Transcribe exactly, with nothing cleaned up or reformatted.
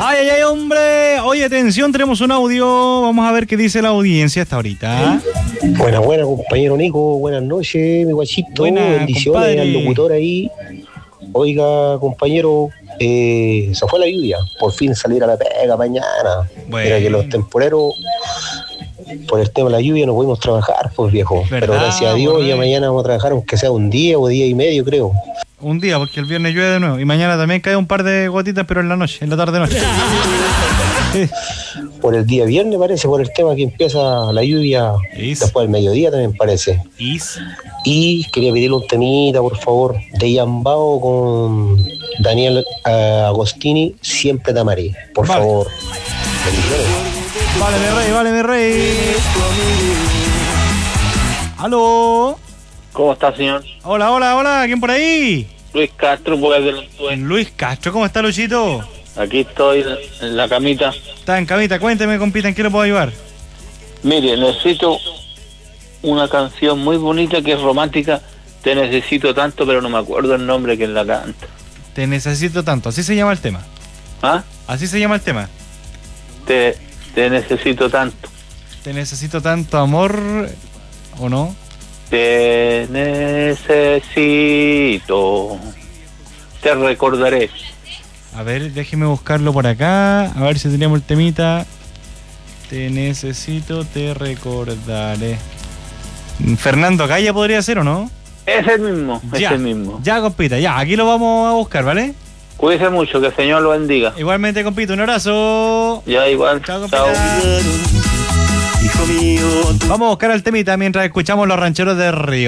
Ay, ay, ay, hombre. Oye, atención, tenemos un audio. Vamos a ver qué dice la audiencia hasta ahorita. Buenas, buenas, compañero Nico. Buenas noches, mi guachito. Buena, bendiciones compadre. al locutor ahí. Oiga, compañero, eh, se fue la lluvia. Por fin salir a la pega mañana. Bueno. Mira que los temporeros, por el tema de la lluvia, no pudimos trabajar, pues viejo. ¿Verdad, Pero gracias a Dios, borré? ya mañana vamos a trabajar, aunque sea un día o día y medio, creo. Un día, porque el viernes llueve de nuevo. Y mañana también cae un par de gotitas, pero en la noche, en la tarde-noche. Sí. Por el día viernes, parece, por el tema que empieza la lluvia. Is. Después del mediodía también parece. Is. Y quería pedirle un temita, por favor, de Yambao con Daniel uh, Agostini, Siempre te amaré. Por Vale. favor. Vale, mi rey, vale, mi rey. ¿Aló? ¿Cómo está, señor? Hola, hola, hola. ¿Quién por ahí? Luis Castro, porque de los Tuén. Luis Castro. ¿Cómo está, Luchito? Aquí estoy en la camita. Está en camita. Cuénteme, compita, ¿en qué lo puedo ayudar? Mire, necesito una canción muy bonita que es romántica. Te necesito tanto, pero no me acuerdo el nombre que la canta. Te necesito tanto. Así se llama el tema. ¿Ah? Así se llama el tema. Te, te necesito tanto. Te necesito tanto, amor. ¿O no? Te necesito. Te recordaré. A ver, déjeme buscarlo por acá. A ver si teníamos el temita. Te necesito, te recordaré. Fernando Calla podría ser, ¿o no? Es el mismo, Ya, es el mismo. ya, compita, ya. Aquí lo vamos a buscar, ¿vale? Cuídese mucho, que el Señor lo bendiga. Igualmente, compita, un abrazo. Ya igual. Chao, compita. Chao. Hijo mío, Vamos a buscar el temita mientras escuchamos Los Rancheros de Río.